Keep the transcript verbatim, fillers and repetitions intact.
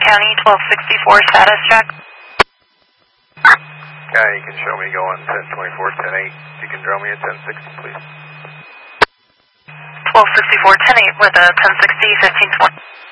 County, twelve sixty-four, status check. Yeah, you can show me going ten twenty-four, ten eight. You can drill me at ten sixty, please. twelve sixty-four, ten eight with a ten sixty, fifteen twenty.